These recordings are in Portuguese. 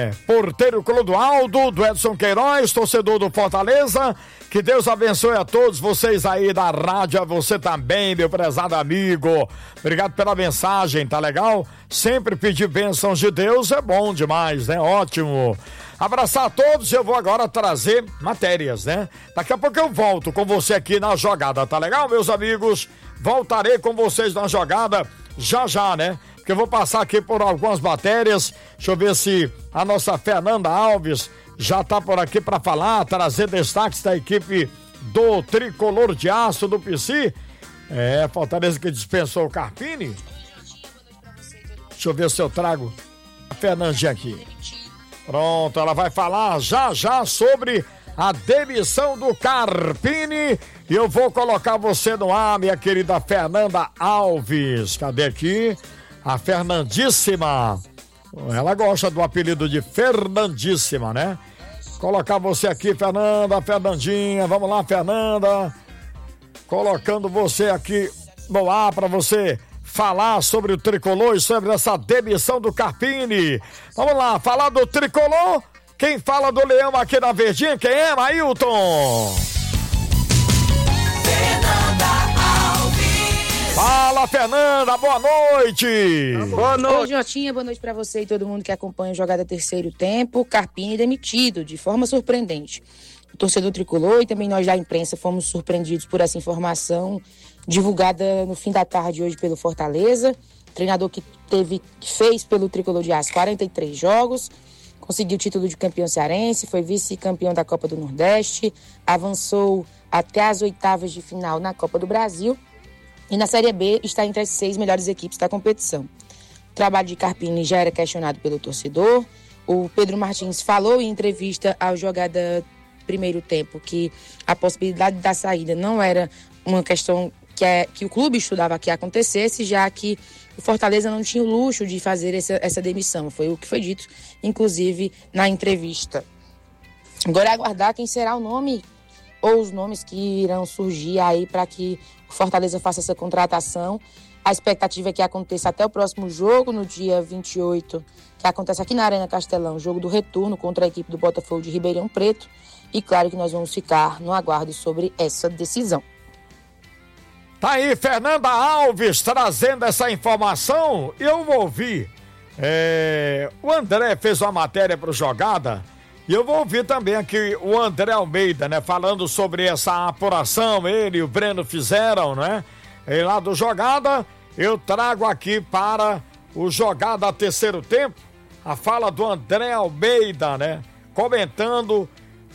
porteiro Clodoaldo, do Edson Queiroz, torcedor do Fortaleza. Que Deus abençoe a todos vocês aí da rádio, a você também, meu prezado amigo. Obrigado pela mensagem, tá legal? Sempre pedir bênçãos de Deus é bom demais, né? Ótimo. Abraçar a todos, eu vou agora trazer matérias, né? Daqui a pouco eu volto com você aqui na jogada, tá legal, meus amigos? Voltarei com vocês na jogada já, né? Porque eu vou passar aqui por algumas matérias. Deixa eu ver se a nossa Fernanda Alves já tá por aqui para falar, trazer destaques da equipe do Tricolor de Aço do PC. Fortaleza que dispensou o Carpini. Deixa eu ver se eu trago a Fernandinha aqui. Pronto, ela vai falar já sobre a demissão do Carpini. E eu vou colocar você no ar, minha querida Fernanda Alves. Cadê aqui? A Fernandíssima. Ela gosta do apelido de Fernandíssima, né? Colocar você aqui, Fernandinha. Vamos lá, Fernanda. Colocando você aqui no ar para você falar sobre o Tricolor e sobre essa demissão do Carpini. Vamos lá, falar do Tricolor. Quem fala do Leão aqui na Verdinha, quem é, Mailton? Fala, Fernanda, boa noite! Boa noite! Oi, Jotinha, boa noite pra você e todo mundo que acompanha a jogada terceiro tempo. Carpini demitido, de forma surpreendente. O torcedor tricolor e também nós da imprensa fomos surpreendidos por essa informação divulgada no fim da tarde hoje pelo Fortaleza. Treinador que fez pelo Tricolor de Aço 43 jogos, conseguiu o título de campeão cearense, foi vice-campeão da Copa do Nordeste, avançou até as oitavas de final na Copa do Brasil. E na Série B está entre as 6 melhores equipes da competição. O trabalho de Carpini já era questionado pelo torcedor. O Pedro Martins falou em entrevista ao jogada primeiro tempo que a possibilidade da saída não era uma questão que o clube estudava que acontecesse, já que o Fortaleza não tinha o luxo de fazer essa demissão. Foi o que foi dito, inclusive, na entrevista. Agora é aguardar quem será o nome ou os nomes que irão surgir aí para que o Fortaleza faça essa contratação. A expectativa é que aconteça até o próximo jogo, no dia 28, que acontece aqui na Arena Castelão, jogo do retorno contra a equipe do Botafogo de Ribeirão Preto. E claro que nós vamos ficar no aguardo sobre essa decisão. Tá aí, Fernanda Alves trazendo essa informação. Eu vou ouvir. O André fez uma matéria para o Jogada. E eu vou ouvir também aqui o André Almeida, né? Falando sobre essa apuração, ele e o Breno fizeram, né? E lá do Jogada, eu trago aqui para o Jogada terceiro tempo, a fala do André Almeida, né? Comentando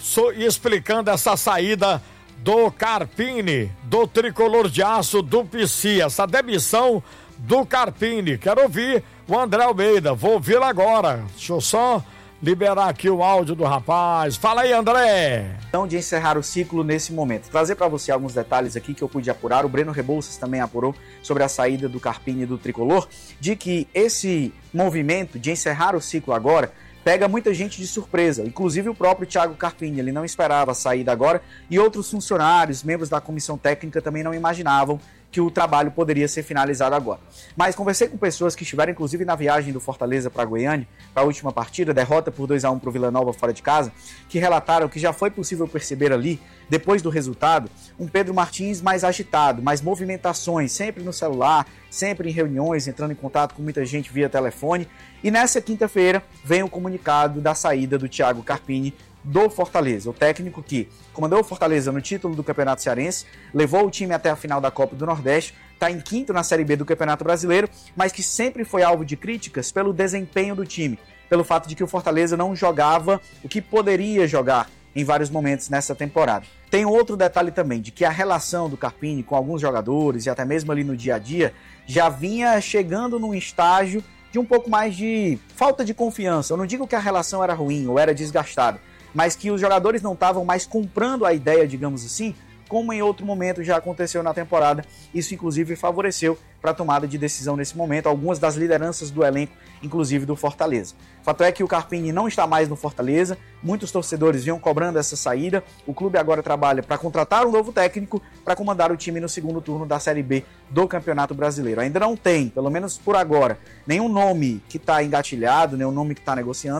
e explicando essa saída do Carpini, do Tricolor de Aço do PC, essa demissão do Carpini. Quero ouvir o André Almeida, vou ouvi-lo agora. Deixa eu só liberar aqui o áudio do rapaz. Fala aí, André. Então, de encerrar o ciclo nesse momento. Trazer para você alguns detalhes aqui que eu pude apurar. O Breno Rebouças também apurou sobre a saída do Carpini do Tricolor, de que esse movimento de encerrar o ciclo agora pega muita gente de surpresa, inclusive o próprio Thiago Carpini. Ele não esperava a saída agora e outros funcionários, membros da comissão técnica também não imaginavam que o trabalho poderia ser finalizado agora. Mas conversei com pessoas que estiveram inclusive na viagem do Fortaleza para Goiânia, para a última partida, derrota por 2-1 para o Vila Nova fora de casa, que relataram que já foi possível perceber ali, depois do resultado, um Pedro Martins mais agitado, mais movimentações, sempre no celular, sempre em reuniões, entrando em contato com muita gente via telefone. E nessa quinta-feira vem o comunicado da saída do Thiago Carpini do Fortaleza, o técnico que comandou o Fortaleza no título do Campeonato Cearense, levou o time até a final da Copa do Nordeste, está em quinto na Série B do Campeonato Brasileiro, mas que sempre foi alvo de críticas pelo desempenho do time, pelo fato de que o Fortaleza não jogava o que poderia jogar em vários momentos nessa temporada. Tem outro detalhe também, de que a relação do Carpini com alguns jogadores e até mesmo ali no dia a dia já vinha chegando num estágio de um pouco mais de falta de confiança. Eu não digo que a relação era ruim ou era desgastada, mas que os jogadores não estavam mais comprando a ideia, digamos assim, como em outro momento já aconteceu na temporada. Isso, inclusive, favoreceu para a tomada de decisão nesse momento, algumas das lideranças do elenco, inclusive do Fortaleza. O fato é que o Carpini não está mais no Fortaleza, muitos torcedores vinham cobrando essa saída, o clube agora trabalha para contratar um novo técnico para comandar o time no segundo turno da Série B do Campeonato Brasileiro. Ainda não tem, pelo menos por agora, nenhum nome que está engatilhado, nenhum nome que está negociando,